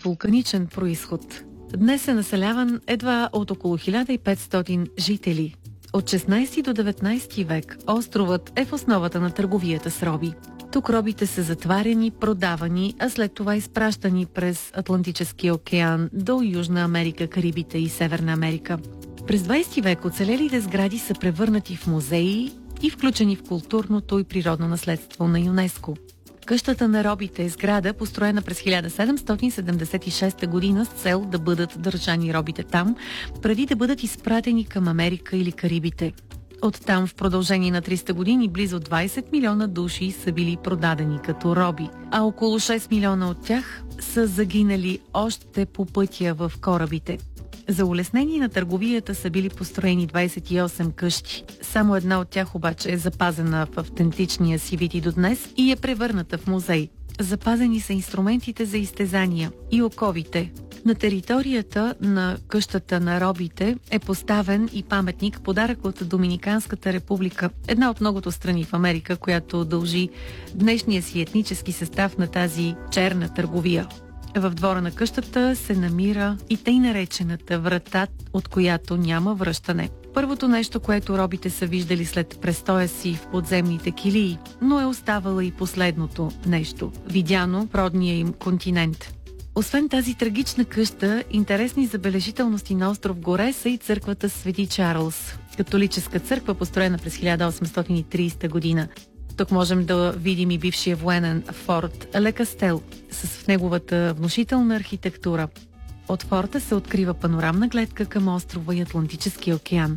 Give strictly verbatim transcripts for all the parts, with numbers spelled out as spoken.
от вулканичен происход. Днес е населяван едва от около хиляда и петстотин жители. От шестнайсети до деветнайсети век островът е в основата на търговията с роби. Тук робите са затваряни, продавани, а след това изпращани през Атлантическия океан до Южна Америка, Карибите и Северна Америка. През двайсети век оцелелите сгради са превърнати в музеи и включени в културното и природно наследство на ЮНЕСКО. Къщата на робите е сграда, построена през хиляда седемстотин седемдесет и шеста година с цел да бъдат държани робите там, преди да бъдат изпратени към Америка или Карибите. Оттам в продължение на триста години близо двайсет милиона души са били продадени като роби, а около шест милиона от тях са загинали още по пътя в корабите. За улеснение на търговията са били построени двайсет и осем къщи. Само една от тях обаче е запазена в автентичния си вид и до днес и е превърната в музей. Запазени са инструментите за изтезания и оковите. На територията на къщата на робите е поставен и паметник, подарък от Доминиканската република, една от многото страни в Америка, която дължи днешния си етнически състав на тази черна търговия. В двора на къщата се намира и тъй наречената врата, от която няма връщане. Първото нещо, което робите са виждали след престоя си в подземните килии, но е оставало и последното нещо, видяно в родния им континент. Освен тази трагична къща, интересни забележителности на остров Горе са и църквата Свети Чарлз, католическа църква, построена през хиляда осемстотин и трийсета година. Тук можем да видим и бившия военен форт Ле Кастел с в неговата внушителна архитектура. От форта се открива панорамна гледка към острова и Атлантическия океан.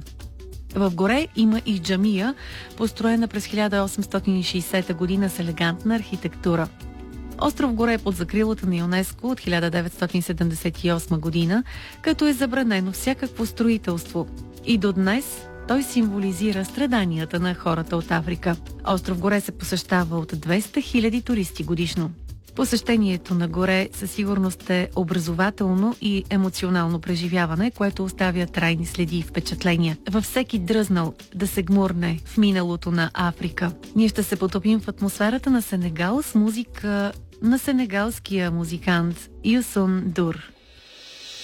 В Горе има и джамия, построена през хиляда осемстотин и шейсета година с елегантна архитектура. Остров Горе е под закрилата на ЮНЕСКО от хиляда деветстотин седемдесет и осма година, като е забранено всякакво строителство. И до днес той символизира страданията на хората от Африка. Остров Горе се посещава от двеста хиляди туристи годишно. Посещението на Горе със сигурност е образователно и емоционално преживяване, което оставя трайни следи и впечатления. Във всеки дръзнал да се гмурне в миналото на Африка. Ние ще се потопим в атмосферата на Сенегал с музика на сенегалския музикант Юсун Дур.